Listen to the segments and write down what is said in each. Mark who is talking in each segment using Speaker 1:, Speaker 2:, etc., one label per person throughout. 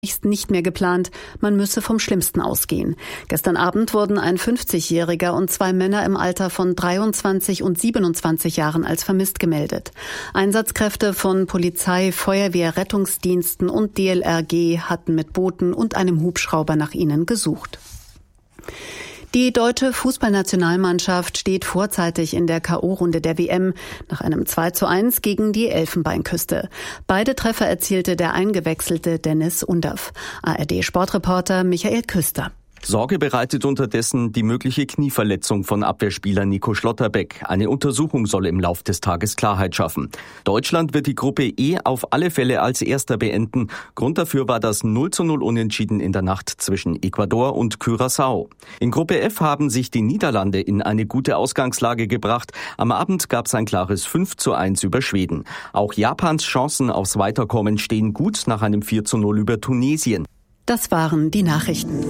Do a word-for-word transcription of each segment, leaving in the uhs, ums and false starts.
Speaker 1: nicht mehr geplant, man müsse vom Schlimmsten ausgehen. Gestern Abend wurden ein fünfzigjähriger und zwei Männer im Alter von dreiundzwanzig und siebenundzwanzig Jahren als vermisst gemeldet. Einsatzkräfte von Polizei, Feuerwehr, Rettungsdiensten und D L R G hatten mit Booten und einem Hubschrauber nach ihnen gesucht. Die deutsche Fußballnationalmannschaft steht vorzeitig in der K O-Runde der W M nach einem zwei zu eins gegen die Elfenbeinküste. Beide Treffer erzielte der eingewechselte Dennis Undav. A R D-Sportreporter Michael Küster.
Speaker 2: Sorge bereitet unterdessen die mögliche Knieverletzung von Abwehrspieler Nico Schlotterbeck. Eine Untersuchung soll im Lauf des Tages Klarheit schaffen. Deutschland wird die Gruppe E auf alle Fälle als Erster beenden. Grund dafür war das null zu null Unentschieden in der Nacht zwischen Ecuador und Curaçao. In Gruppe F haben sich die Niederlande in eine gute Ausgangslage gebracht. Am Abend gab es ein klares fünf zu eins über Schweden. Auch Japans Chancen aufs Weiterkommen stehen gut nach einem vier zu null über Tunesien.
Speaker 1: Das waren die Nachrichten.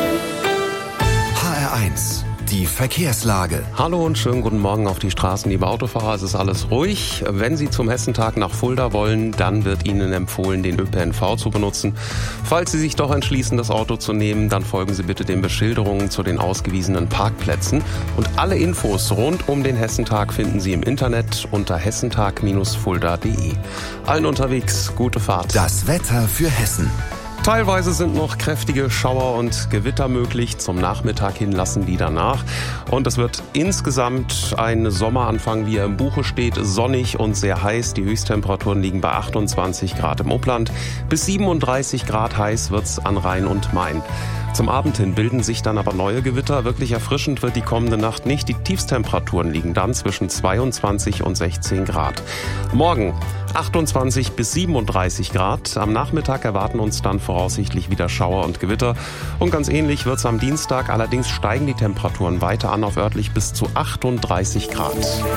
Speaker 3: H R eins, die Verkehrslage.
Speaker 4: Hallo und schönen guten Morgen auf die Straßen, liebe Autofahrer. Es ist alles ruhig. Wenn Sie zum Hessentag nach Fulda wollen, dann wird Ihnen empfohlen, den Ö P N V zu benutzen. Falls Sie sich doch entschließen, das Auto zu nehmen, dann folgen Sie bitte den Beschilderungen zu den ausgewiesenen Parkplätzen. Und alle Infos rund um den Hessentag finden Sie im Internet unter hessentag Fulda punkt de. Allen unterwegs, gute Fahrt.
Speaker 3: Das Wetter für Hessen.
Speaker 4: Teilweise sind noch kräftige Schauer und Gewitter möglich. Zum Nachmittag hin lassen die danach. Und es wird insgesamt ein Sommeranfang, wie er im Buche steht, sonnig und sehr heiß. Die Höchsttemperaturen liegen bei achtundzwanzig Grad im Upland. Bis siebenunddreißig Grad heiß wird's an Rhein und Main. Zum Abend hin bilden sich dann aber neue Gewitter. Wirklich erfrischend wird die kommende Nacht nicht. Die Tiefstemperaturen liegen dann zwischen zweiundzwanzig und sechzehn Grad. Morgen achtundzwanzig bis siebenunddreißig Grad. Am Nachmittag erwarten uns dann voraussichtlich wieder Schauer und Gewitter. Und ganz ähnlich wird es am Dienstag. Allerdings steigen die Temperaturen weiter an auf örtlich bis zu achtunddreißig Grad.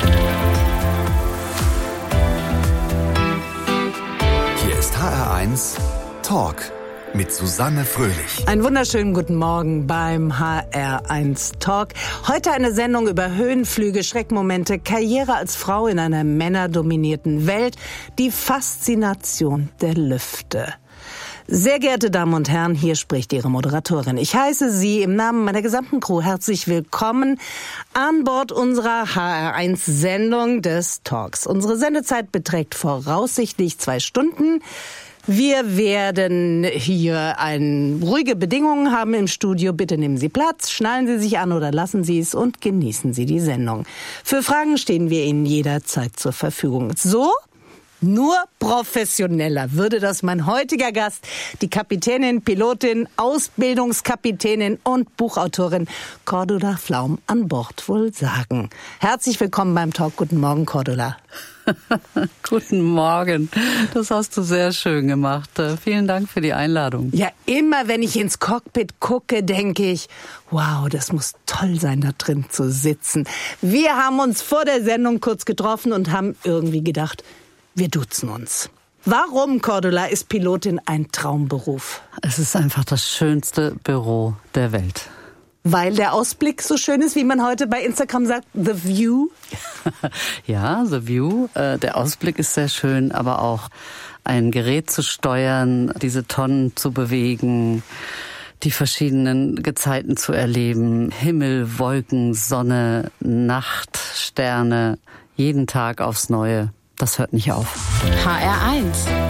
Speaker 3: Hier ist H R eins Talk mit Susanne Fröhlich.
Speaker 5: Einen wunderschönen guten Morgen beim H R eins Talk. Heute eine Sendung über Höhenflüge, Schreckmomente, Karriere als Frau in einer männerdominierten Welt, die Faszination der Lüfte. Sehr geehrte Damen und Herren, hier spricht Ihre Moderatorin. Ich heiße Sie im Namen meiner gesamten Crew herzlich willkommen an Bord unserer H R eins Sendung des Talks. Unsere Sendezeit beträgt voraussichtlich zwei Stunden. Wir werden hier ein, ruhige Bedingungen haben im Studio. Bitte nehmen Sie Platz, schnallen Sie sich an oder lassen Sie es und genießen Sie die Sendung. Für Fragen stehen wir Ihnen jederzeit zur Verfügung. So, nur professioneller würde das mein heutiger Gast, die Kapitänin, Pilotin, Ausbildungskapitänin und Buchautorin Cordula Flaum an Bord wohl sagen. Herzlich willkommen beim Talk. Guten Morgen, Cordula.
Speaker 6: Guten Morgen. Das hast du sehr schön gemacht. Vielen Dank für die Einladung.
Speaker 5: Ja, immer wenn ich ins Cockpit gucke, denke ich, wow, das muss toll sein, da drin zu sitzen. Wir haben uns vor der Sendung kurz getroffen und haben irgendwie gedacht, wir duzen uns. Warum, Cordula, ist Pilotin ein Traumberuf?
Speaker 6: Es ist einfach das schönste Büro der Welt.
Speaker 5: Weil der Ausblick so schön ist, wie man heute bei Instagram sagt, the view?
Speaker 6: Ja, the view. Der Ausblick ist sehr schön, aber auch ein Gerät zu steuern, diese Tonnen zu bewegen, die verschiedenen Gezeiten zu erleben. Himmel, Wolken, Sonne, Nacht, Sterne, jeden Tag aufs Neue. Das hört nicht auf.
Speaker 7: H R eins.